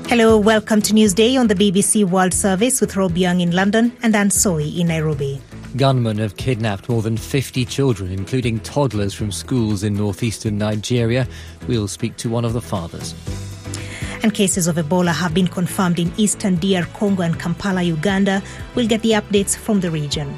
Hello, welcome to Newsday on the BBC World Service with Rob Young in London and Anne Soy in Nairobi. Gunmen have kidnapped more than 50 children, including toddlers from schools in northeastern Nigeria. We'll speak to one of the fathers. And cases of Ebola have been confirmed in eastern DR Congo and Kampala, Uganda. We'll get the updates from the region.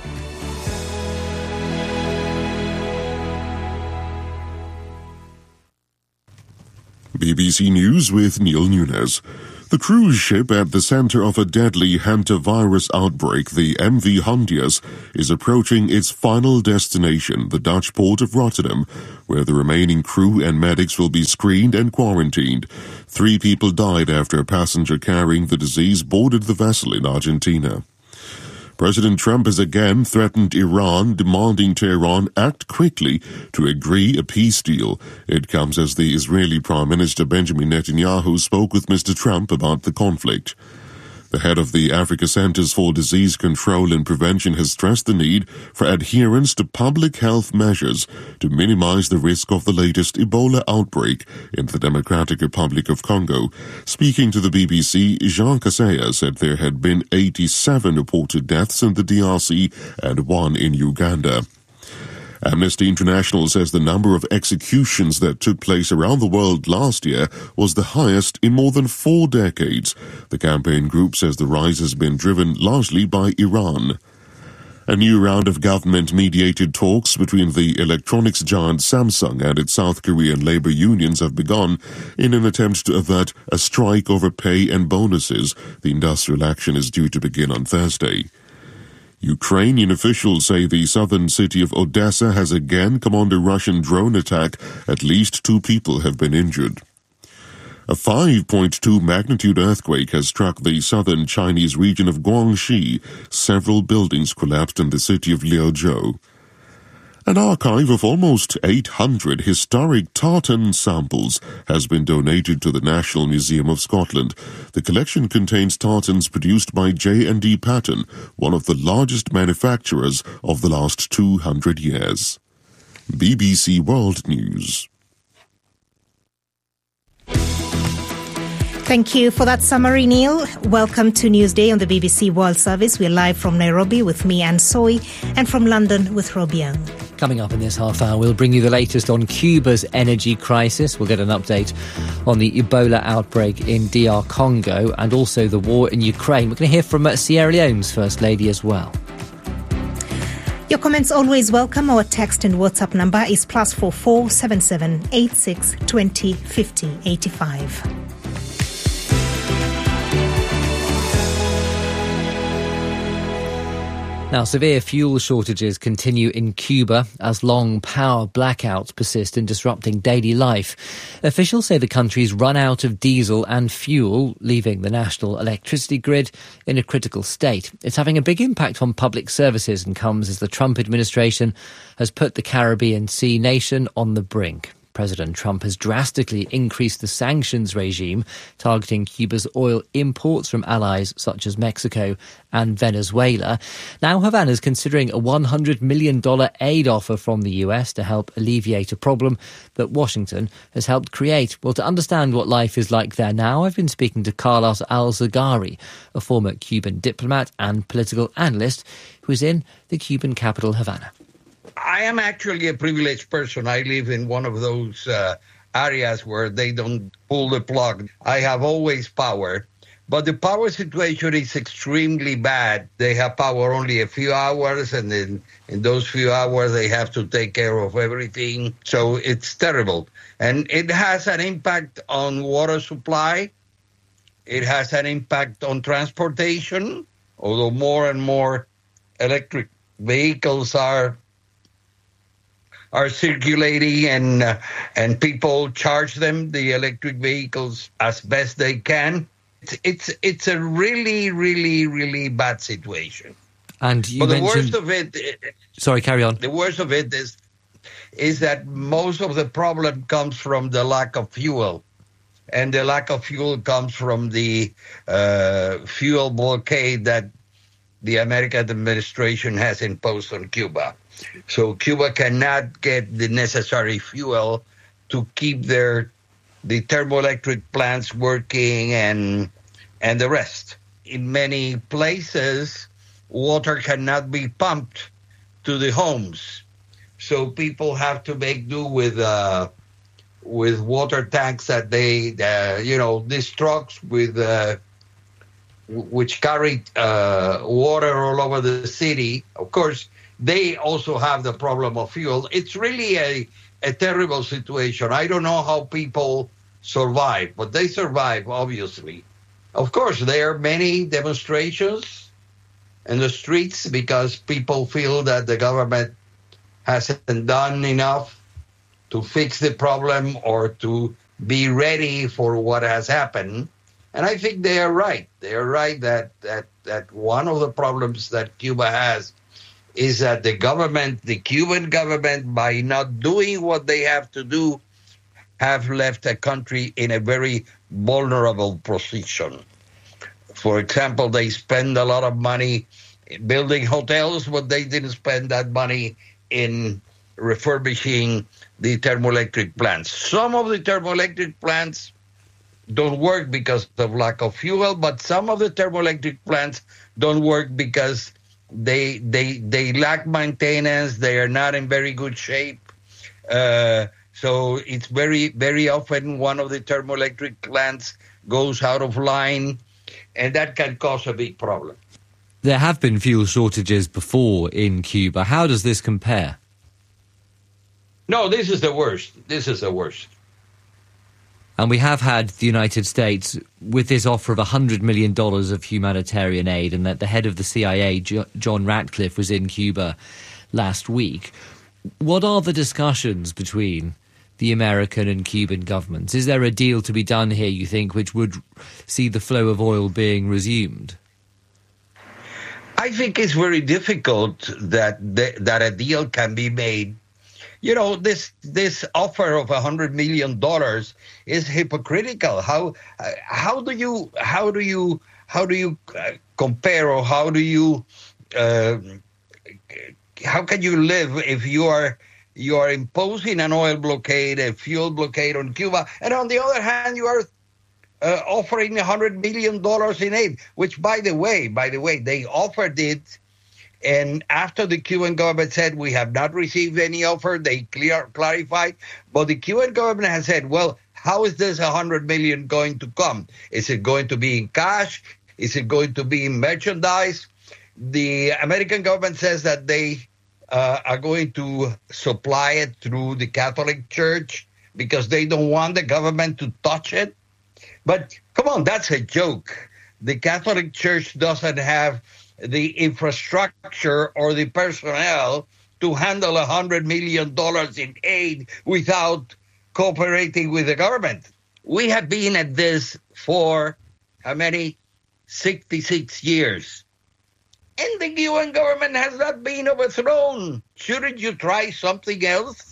BBC News with Neil Nunes. The cruise ship at the centre of a deadly hantavirus outbreak, the MV Hondius, is approaching its final destination, the Dutch port of Rotterdam, where the remaining crew and medics will be screened and quarantined. 3 people died after a passenger carrying the disease boarded the vessel in Argentina. President Trump has again threatened Iran, demanding Tehran act quickly to agree a peace deal. It comes as the Israeli Prime Minister Benjamin Netanyahu spoke with Mr. Trump about the conflict. The head of the Africa Centers for Disease Control and Prevention has stressed the need for adherence to public health measures to minimize the risk of the latest Ebola outbreak in the Democratic Republic of Congo. Speaking to the BBC, Jean Kaseya said there had been 87 reported deaths in the DRC and 1 in Uganda. Amnesty International says the number of executions that took place around the world last year was the highest in more than 4 decades. The campaign group says the rise has been driven largely by Iran. A new round of government-mediated talks between the electronics giant Samsung and its South Korean labor unions have begun in an attempt to avert a strike over pay and bonuses. The industrial action is due to begin on Thursday. Ukrainian officials say the southern city of Odessa has again come under Russian drone attack. At least 2 people have been injured. A 5.2 magnitude earthquake has struck the southern Chinese region of Guangxi. Several buildings collapsed in the city of Liuzhou. An archive of almost 800 historic tartan samples has been donated to the National Museum of Scotland. The collection contains tartans produced by J&D Patton, one of the largest manufacturers of the last 200 years. BBC World News. Thank you for that summary, Neil. Welcome to Newsday on the BBC World Service. We're live from Nairobi with me, Anne Soy, and from London with Rob Young. Coming up in this half hour, we'll bring you the latest on Cuba's energy crisis. We'll get an update on the Ebola outbreak in DR Congo and also the war in Ukraine. We're going to hear from Sierra Leone's First Lady as well. Your comments always welcome. Our text and WhatsApp number is +44 77 86 20 50 85. Now, severe fuel shortages continue in Cuba as long power blackouts persist in disrupting daily life. Officials say the country's run out of diesel and fuel, leaving the national electricity grid in a critical state. It's having a big impact on public services and comes as the Trump administration has put the Caribbean Sea nation on the brink. President Trump has drastically increased the sanctions regime targeting Cuba's oil imports from allies such as Mexico and Venezuela. Now Havana is considering a $100 million aid offer from the US to help alleviate a problem that Washington has helped create. Well, to understand what life is like there now, I've been speaking to Carlos Alzagari, a former Cuban diplomat and political analyst who is in the Cuban capital, Havana. I am actually a privileged person. I live in one of those areas where they don't pull the plug. I have always power, but the power situation is extremely bad. They have power only a few hours, and then in those few hours they have to take care of everything. So it's terrible. And it has an impact on water supply. It has an impact on transportation, although more and more electric vehicles are circulating and people charge them, the electric vehicles, as best they can. It's a really, really, really bad situation. And you mentioned... the worst of it... Sorry, carry on. The worst of it is that most of the problem comes from the lack of fuel. And the lack of fuel comes from the fuel blockade that the American administration has imposed on Cuba. So Cuba cannot get the necessary fuel to keep their the thermoelectric plants working and the rest. In many places, water cannot be pumped to the homes, so people have to make do with water tanks that they, these trucks which carry water all over the city. Of course, they also have the problem of fuel. It's really a terrible situation. I don't know how people survive, but they survive, obviously. Of course, there are many demonstrations in the streets because people feel that the government hasn't done enough to fix the problem or to be ready for what has happened. And I think they are right. They are right that one of the problems that Cuba has is that the Cuban government, by not doing what they have to do, have left a country in a very vulnerable position. For example, they spend a lot of money building hotels, but they didn't spend that money in refurbishing the thermoelectric plants. Some of the thermoelectric plants don't work because of lack of fuel, but some of the thermoelectric plants don't work because they lack maintenance. They are not in very good shape. So it's very, very often one of the thermoelectric plants goes out of line, and that can cause a big problem. There have been fuel shortages before in Cuba. How does this compare? No, this is the worst. This is the worst. And we have had the United States with this offer of $100 million of humanitarian aid, and that the head of the CIA, John Ratcliffe, was in Cuba last week. What are the discussions between the American and Cuban governments? Is there a deal to be done here, you think, which would see the flow of oil being resumed? I think it's very difficult that a deal can be made. You know, this offer of $100 million is hypocritical. How do you compare, or how can you live if you are imposing an oil blockade, a fuel blockade on Cuba, and on the other hand you are offering $100 million in aid, which by the way they offered it. And after the Cuban government said, we have not received any offer, they clarified. But the Cuban government has said, well, how is this $100 million going to come? Is it going to be in cash? Is it going to be in merchandise? The American government says that they are going to supply it through the Catholic Church because they don't want the government to touch it. But come on, that's a joke. The Catholic Church doesn't have the infrastructure or the personnel to handle $100 million in aid without cooperating with the government. We have been at this for how many? 66 years. And the Cuban government has not been overthrown. Shouldn't you try something else?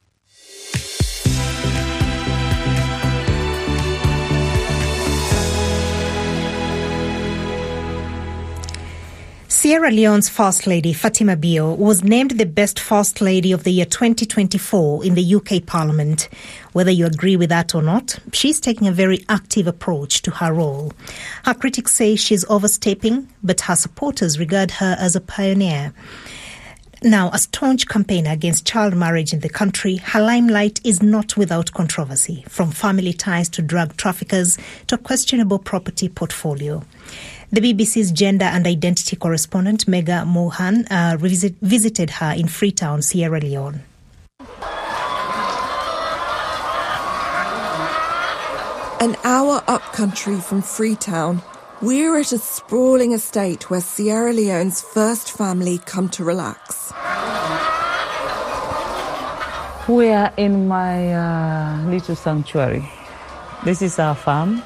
Sierra Leone's First Lady, Fatima Bio, was named the best First Lady of the year 2024 in the UK Parliament. Whether you agree with that or not, she's taking a very active approach to her role. Her critics say she's overstepping, but her supporters regard her as a pioneer. Now, a staunch campaigner against child marriage in the country, her limelight is not without controversy, from family ties to drug traffickers to a questionable property portfolio. The BBC's gender and identity correspondent, Mega Mohan, visited her in Freetown, Sierra Leone. An hour upcountry from Freetown, we're at a sprawling estate where Sierra Leone's first family come to relax. We are in my little sanctuary. This is our farm.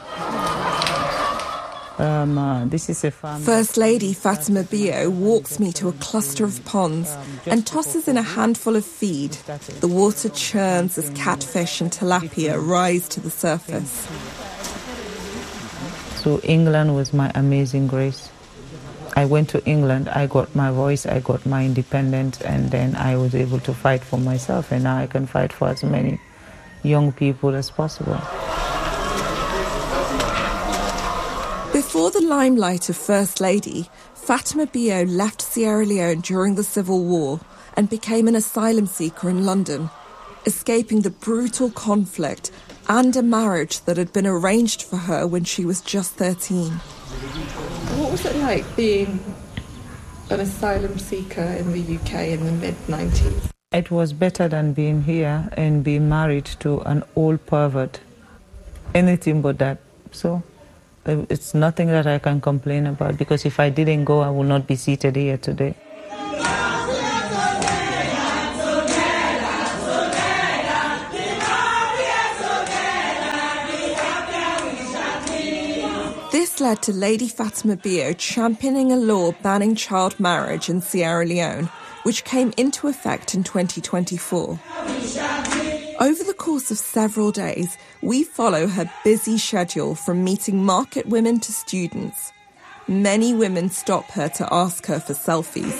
This is a farm. First Lady Fatima Bio walks me to a cluster of ponds and tosses in a handful of feed. The water churns as catfish and tilapia rise to the surface. So England was my amazing grace. I went to England, I got my voice, I got my independence, and then I was able to fight for myself, and now I can fight for as many young people as possible. Before the limelight of First Lady, Fatima Bio left Sierra Leone during the Civil War and became an asylum seeker in London, escaping the brutal conflict and a marriage that had been arranged for her when she was just 13. What was it like being an asylum seeker in the UK in the mid-90s? It was better than being here and being married to an old pervert. Anything but that. So it's nothing that I can complain about, because if I didn't go, I would not be seated here today. This led to Lady Fatima Bio championing a law banning child marriage in Sierra Leone, which came into effect in 2024. Over the course of several days, we follow her busy schedule from meeting market women to students. Many women stop her to ask her for selfies.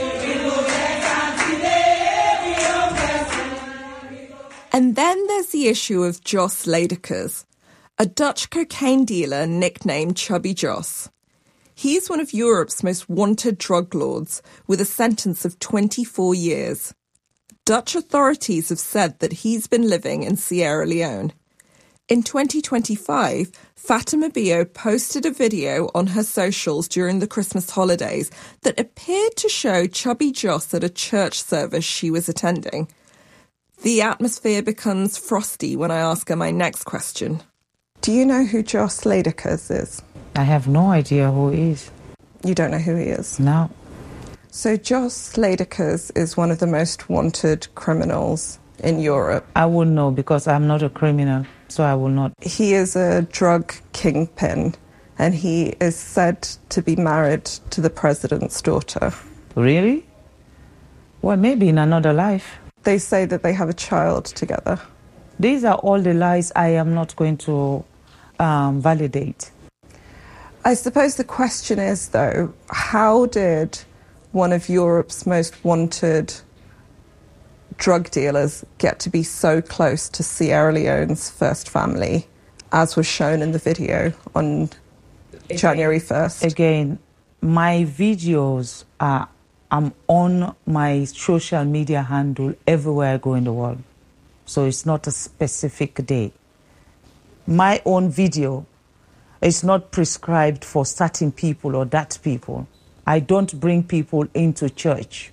And then there's the issue of Jos Ledekers, a Dutch cocaine dealer nicknamed Chubby Jos. He's one of Europe's most wanted drug lords, with a sentence of 24 years. Dutch authorities have said that he's been living in Sierra Leone. In 2025, Fatima Bio posted a video on her socials during the Christmas holidays that appeared to show Chubby Jos at a church service she was attending. The atmosphere becomes frosty when I ask her my next question. Do you know who Jos Ledekers is? I have no idea who he is. You don't know who he is? No. So Jos Ledekers is one of the most wanted criminals in Europe. I wouldn't know, because I'm not a criminal, so I will not. He is a drug kingpin, and he is said to be married to the president's daughter. Really? Well, maybe in another life. They say that they have a child together. These are all the lies I am not going to validate. I suppose the question is, though, how did one of Europe's most wanted drug dealers get to be so close to Sierra Leone's first family, as was shown in the video on January 1st? Again, my videos are on my social media handle everywhere I go in the world. So it's not a specific day. My own video is not prescribed for certain people or that people. I don't bring people into church.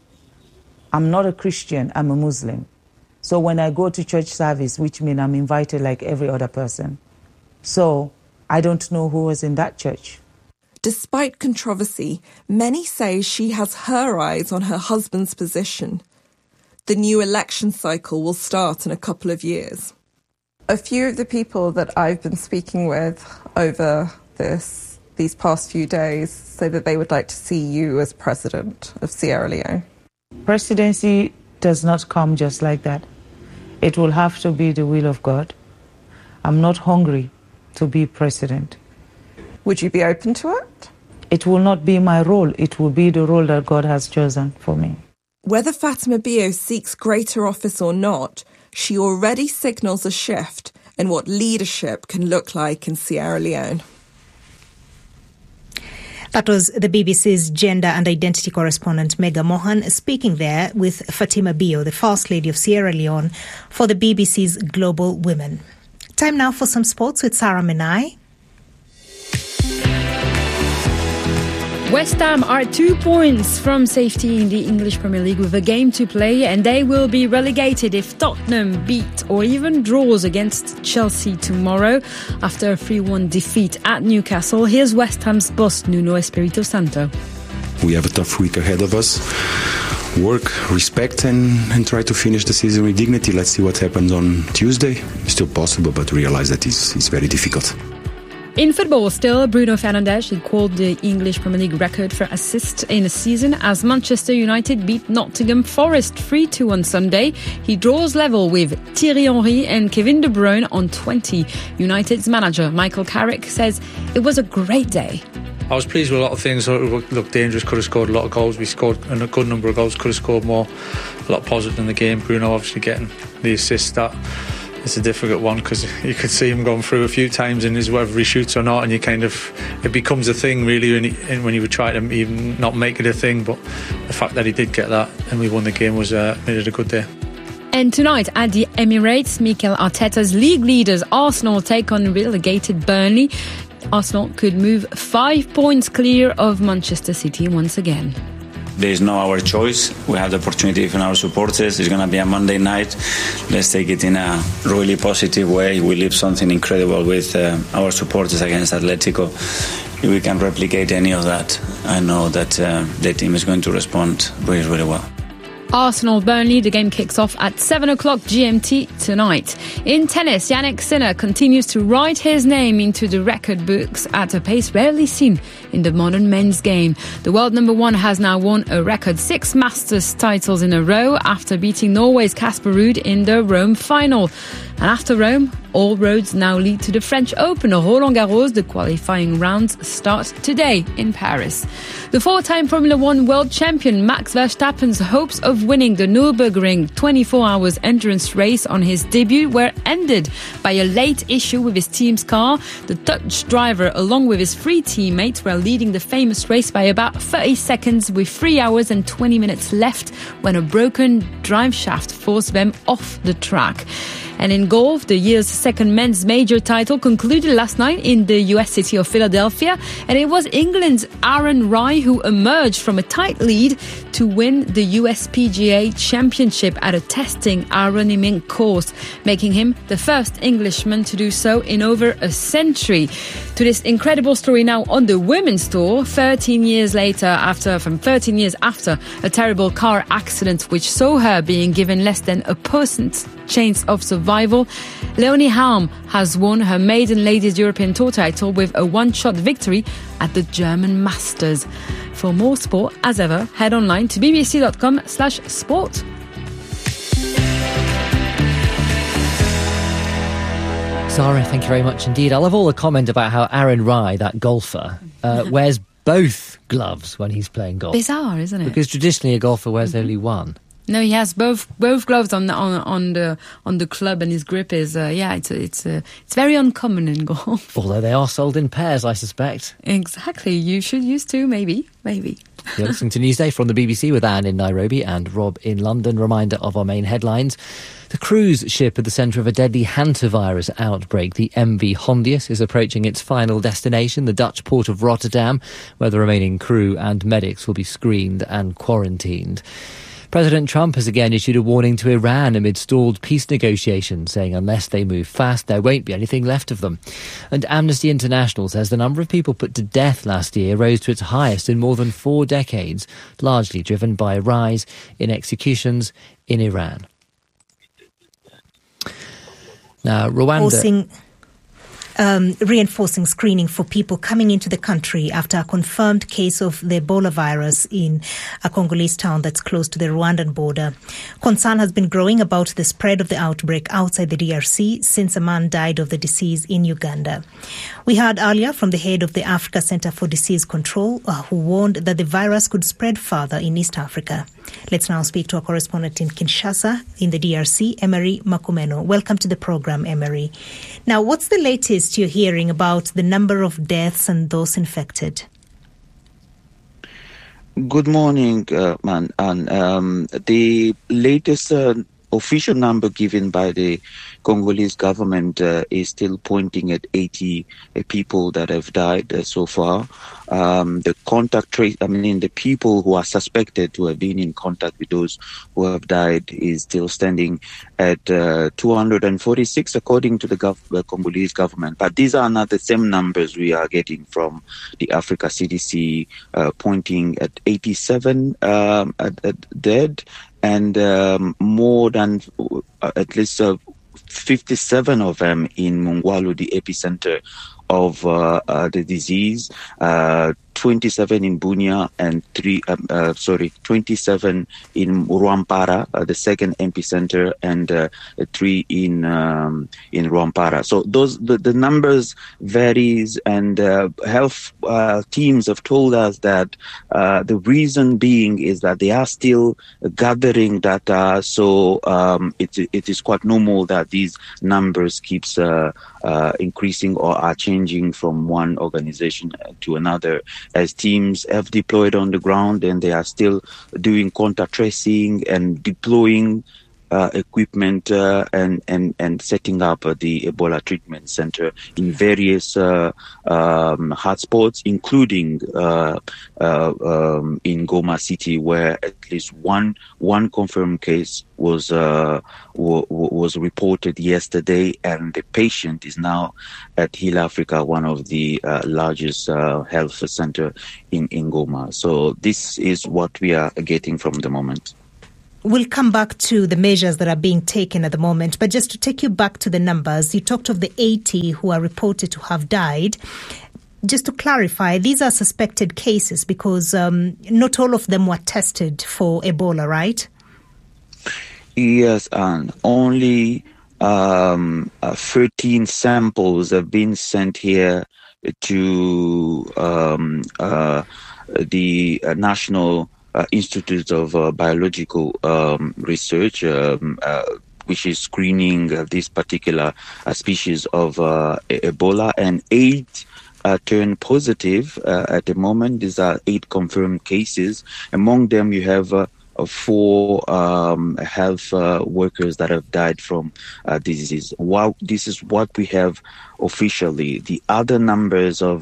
I'm not a Christian, I'm a Muslim. So when I go to church service, which means I'm invited like every other person. So I don't know who was in that church. Despite controversy, many say she has her eyes on her husband's position. The new election cycle will start in a couple of years. A few of the people that I've been speaking with over these past few days say that they would like to see you as president of Sierra Leone. Presidency does not come just like that. It will have to be the will of God. I'm not hungry to be president. Would you be open to it? It will not be my role. It will be the role that God has chosen for me. Whether Fatima Bio seeks greater office or not, she already signals a shift in what leadership can look like in Sierra Leone. That was the BBC's gender and identity correspondent Mega Mohan speaking there with Fatima Bio, the First Lady of Sierra Leone, for the BBC's Global Women. Time now for some sports with Sarah Menai. West Ham are 2 points from safety in the English Premier League with a game to play, and they will be relegated if Tottenham beat or even draws against Chelsea tomorrow after a 3-1 defeat at Newcastle. Here's West Ham's boss Nuno Espirito Santo. We have a tough week ahead of us. Work, respect and try to finish the season with dignity. Let's see what happens on Tuesday. Still possible, but realize that it's very difficult. In football still, Bruno Fernandes equalled the English Premier League record for assists in a season as Manchester United beat Nottingham Forest 3-2 on Sunday. He draws level with Thierry Henry and Kevin De Bruyne on 20. United's manager Michael Carrick says it was a great day. I was pleased with a lot of things. It looked dangerous, could have scored a lot of goals. We scored a good number of goals, could have scored more. A lot positive in the game. Bruno obviously getting the assist that it's a difficult one because you could see him going through a few times and is whether he shoots or not, and it becomes a thing really when you would try to even not make it a thing. But the fact that he did get that and we won the game made it a good day. And tonight at the Emirates, Mikel Arteta's league leaders Arsenal take on relegated Burnley. Arsenal could move 5 points clear of Manchester City once again. There's no our choice. We have the opportunity from our supporters. It's going to be a Monday night. Let's take it in a really positive way. We leave something incredible with our supporters against Atletico. If we can replicate any of that, I know that the team is going to respond really, really well. Arsenal-Burnley, the game kicks off at 7 o'clock GMT tonight. In tennis, Jannik Sinner continues to write his name into the record books at a pace rarely seen in the modern men's game. The world number one has now won a record 6 Masters titles in a row after beating Norway's Casper Ruud in the Rome final. And after Rome, all roads now lead to the French Open of Roland Garros. The qualifying rounds start today in Paris. The 4-time Formula One world champion Max Verstappen's hopes of winning the Nürburgring 24 hours endurance race on his debut were ended by a late issue with his team's car. The Dutch driver, along with his 3 teammates, were leading the famous race by about 30 seconds with 3 hours and 20 minutes left when a broken drive shaft forced them off the track. And in golf, the year's second men's major title concluded last night in the US city of Philadelphia. And it was England's Aaron Rai who emerged from a tight lead to win the USPGA Championship at a testing Aronimink course, making him the first Englishman to do so in over a century. To this incredible story now on the women's tour, 13 years after a terrible car accident which saw her being given less than a person's chance of survival, Leonie Harm has won her maiden Ladies European Tour title with a one-shot victory at the German Masters. For more sport, as ever, head online to bbc.com/sport. Sarah, thank you very much indeed. I love all the comment about how Aaron Rai, that golfer, wears both gloves when he's playing golf. Bizarre, isn't it? Because traditionally a golfer wears only one. No, he has both gloves on the club, and his grip is it's very uncommon in golf. Although they are sold in pairs, I suspect. Exactly, you should use two, maybe. You're listening to Newsday from the BBC with Anne in Nairobi and Rob in London. Reminder of our main headlines. The cruise ship at the centre of a deadly hantavirus outbreak, the MV Hondius, is approaching its final destination, the Dutch port of Rotterdam, where the remaining crew and medics will be screened and quarantined. President Trump has again issued a warning to Iran amid stalled peace negotiations, saying unless they move fast, there won't be anything left of them. And Amnesty International says the number of people put to death last year rose to its highest in more than 4 decades, largely driven by a rise in executions in Iran. Now, Rwanda... Reinforcing screening for people coming into the country after a confirmed case of the Ebola virus in a Congolese town that's close to the Rwandan border. Concern has been growing about the spread of the outbreak outside the DRC since a man died of the disease in Uganda. We heard earlier from the head of the Africa Center for Disease Control, who warned that the virus could spread further in East Africa. Let's now speak to our correspondent in Kinshasa in the DRC, Emery Makumeno. Welcome to the program, Emery. Now, what's the latest you're hearing about the number of deaths and those infected? Good morning, man. And the latest official number given by the Congolese government is still pointing at 80 people that have died so far. The contact trace, the people who are suspected to have been in contact with those who have died is still standing at 246 according to the Congolese government. But these are not the same numbers we are getting from the Africa CDC, pointing at 87 at dead, and more than at least 57 of them in Mungwalu, the epicenter of the disease. 27 in Bunia and 27 in Rwampara, the second epicenter, and 3 in Rwampara. So the numbers varies, and health teams have told us that the reason being is that they are still gathering data. So it is quite normal that these numbers keeps increasing or are changing from one organization to another, as teams have deployed on the ground, and they are still doing contact tracing and deploying equipment and setting up the Ebola treatment center in various hotspots, including in Goma City, where at least one confirmed case was reported yesterday, and the patient is now at Heal Africa, one of the largest health center in Goma. So this is what we are getting from the moment. We'll come back to the measures that are being taken at the moment, but just to take you back to the numbers, you talked of the 80 who are reported to have died. Just to clarify, these are suspected cases because not all of them were tested for Ebola, right? Yes, and only 13 samples have been sent here to the National Institute of Biological Research, which is screening this particular species of Ebola, and 8 turned positive at the moment. These are 8 confirmed cases. Among them, you have 4 health workers that have died from disease. Wow, this is what we have officially. The other numbers of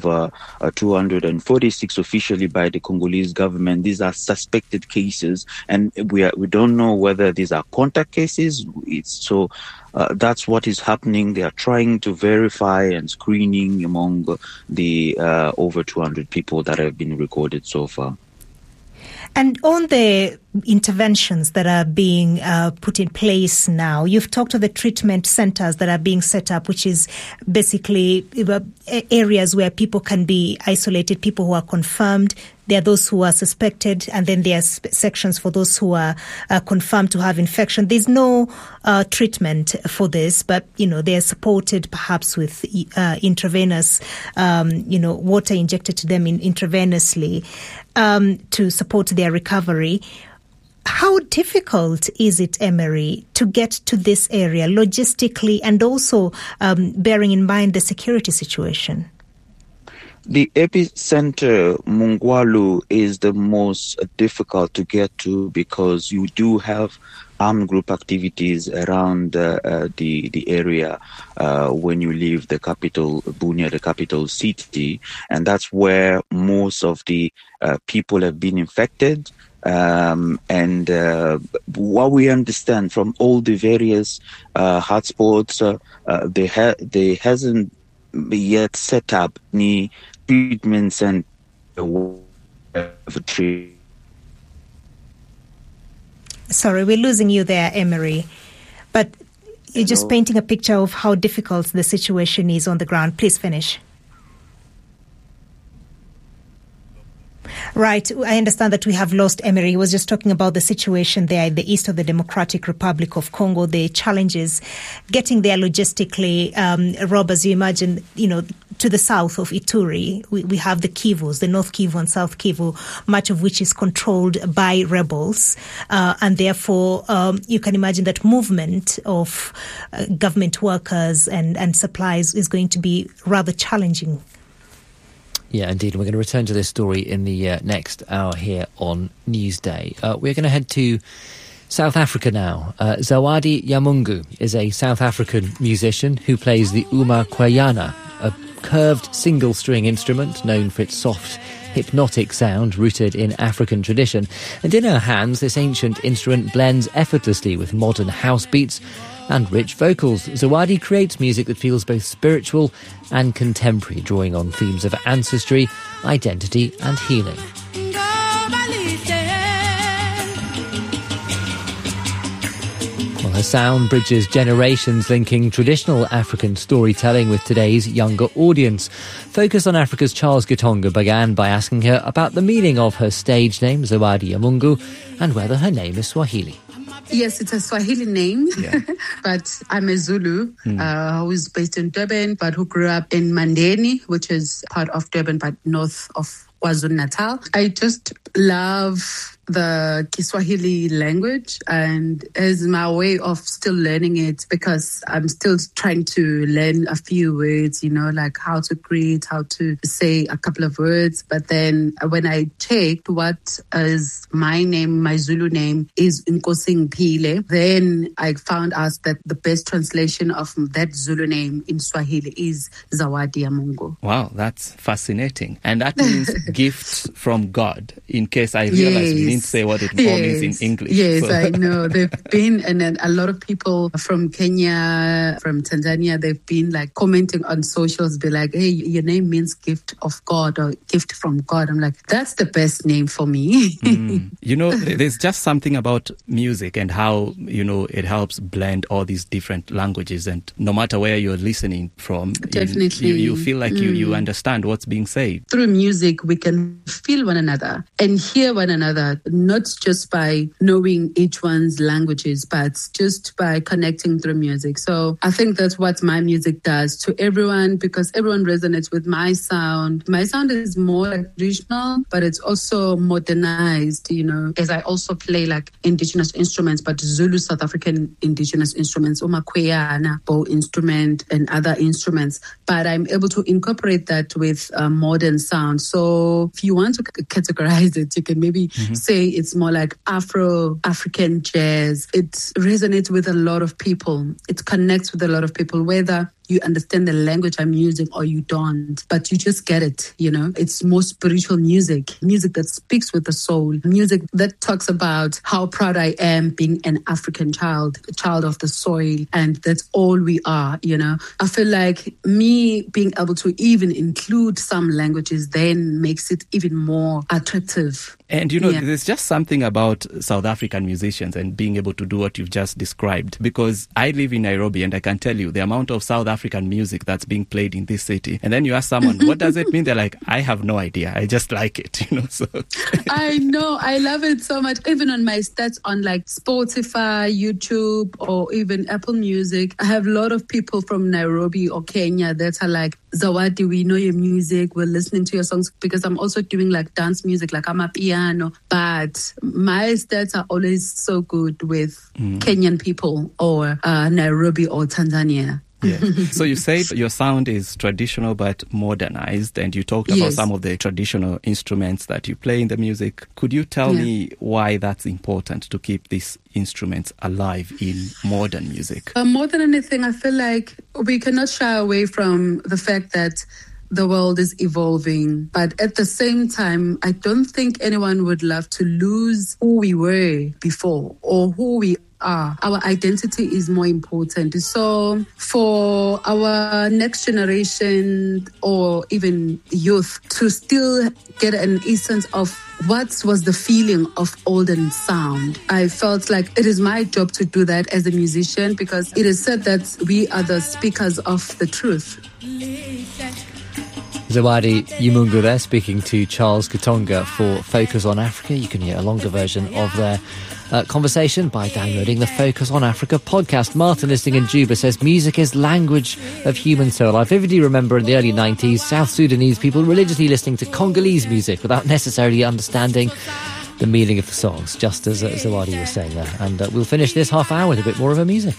246 officially by the Congolese government, these are suspected cases, and we don't know whether these are contact cases. That's what is happening. They are trying to verify and screening among the over 200 people that have been recorded so far. And on the interventions that are being put in place now, you've talked of the treatment centers that are being set up, which is basically areas where people can be isolated, people who are confirmed. There are those who are suspected, and then there are sections for those who are confirmed to have infection. There's no treatment for this, but, they are supported perhaps with intravenous, water injected to them intravenously to support their recovery. How difficult is it, Emery, to get to this area logistically, and also bearing in mind the security situation? The epicenter, Mungwalu, is the most difficult to get to because you do have armed group activities around the area when you leave the capital, Bunia, the capital city, and that's where most of the people have been infected. And what we understand from all the various hotspots, they hasn't yet set up any treatment center. Sorry, we're losing you there, Emery. But you're just painting a picture of how difficult the situation is on the ground. Please finish. Right. I understand that we have lost Emery. He was just talking about the situation there in the east of the Democratic Republic of Congo, the challenges getting there logistically. Rob, as you imagine, to the south of Ituri, we have the Kivus, the North Kivu and South Kivu, much of which is controlled by rebels. And therefore, you can imagine that movement of government workers and supplies is going to be rather challenging. Yeah, indeed. We're going to return to this story in the next hour here on Newsday. We're going to head to South Africa now. Zawadi Yamungu is a South African musician who plays the umakwayana, a curved single-string instrument known for its soft, hypnotic sound rooted in African tradition. And in her hands, this ancient instrument blends effortlessly with modern house beats and rich vocals. Zawadi creates music that feels both spiritual and contemporary, drawing on themes of ancestry, identity and healing. Well, Her sound bridges generations, linking traditional African storytelling with today's younger audience. Focus on Africa's Charles Gitonga began by asking her about the meaning of her stage name, Zawadi ya Mungu, and whether her name is Swahili. Yes, it's a Swahili name, but I'm a Zulu who's based in Durban, but who grew up in Mandeni, which is part of Durban, but north of KwaZulu-Natal. I just love the Kiswahili language, and as my way of still learning it, because I'm still trying to learn a few words, like how to greet, how to say a couple of words. But then when I checked what is my name, my Zulu name is Nkosi Ngiphile, then I found out that the best translation of that Zulu name in Swahili is Zawadi ya Mungu. Wow, that's fascinating. And that means gift from God, in case I realize we didn't say what it all means in English. Yes, so. I know. They've been, and then a lot of people from Kenya, from Tanzania, they've been like commenting on socials, be like, hey, your name means gift of God or gift from God. I'm like, that's the best name for me. There's just something about music and how, it helps blend all these different languages. And no matter where you're listening from, definitely you feel like you understand what's being said. Through music, we can feel one another and hear one another, not just by knowing each one's languages, but just by connecting through music. So I think that's what my music does to everyone, because everyone resonates with my sound. My sound is more like traditional, but it's also modernized, as I also play like indigenous instruments, but Zulu South African indigenous instruments, umakweyana, bow instrument and other instruments. But I'm able to incorporate that with modern sound. So if you want to categorize it, you can maybe say it's more like Afro-African jazz. It resonates with a lot of people. It connects with a lot of people, whether you understand the language I'm using or you don't, but you just get it, It's more spiritual music that speaks with the soul, music that talks about how proud I am being an African child, a child of the soil, and that's all we are, I feel like me being able to even include some languages then makes it even more attractive. And there's just something about South African musicians and being able to do what you've just described, because I live in Nairobi and I can tell you the amount of South African music that's being played in this city. And then you ask someone, what does it mean? They're like, I have no idea. I just like it, So I know. I love it so much. Even on my stats on like Spotify, YouTube, or even Apple Music, I have a lot of people from Nairobi or Kenya that are like, Zawadi, we know your music. We're listening to your songs, because I'm also doing like dance music, like I'm a piano. But my stats are always so good with Kenyan people or Nairobi or Tanzania. Yeah. So you said your sound is traditional but modernized, and you talked about some of the traditional instruments that you play in the music. Could you tell me why that's important to keep these instruments alive in modern music? More than anything, I feel like we cannot shy away from the fact that the world is evolving. But at the same time, I don't think anyone would love to lose who we were before or who we are. Our identity is more important. So for our next generation or even youth to still get an essence of what was the feeling of olden sound, I felt like it is my job to do that as a musician, because it is said that we are the speakers of the truth. Zawadi ya Mungu there, speaking to Charles Gitonga for Focus on Africa. You can hear a longer version of their conversation by downloading the Focus on Africa podcast. Martin, listening in Juba, says music is language of human soul. I vividly remember in the early 90s, South Sudanese people religiously listening to Congolese music without necessarily understanding the meaning of the songs, just as Zawadi was saying there. And we'll finish this half hour with a bit more of her music.